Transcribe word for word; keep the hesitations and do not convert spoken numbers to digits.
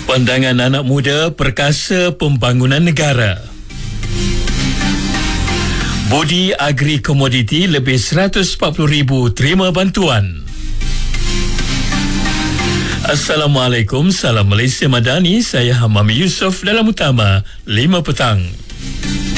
Pandangan anak muda perkasa pembangunan negara. Budi Agri Komoditi lebih seratus empat puluh ribu terima bantuan. Assalamualaikum, salam Malaysia Madani. Saya Hamami Yusof dalam Utama lima petang.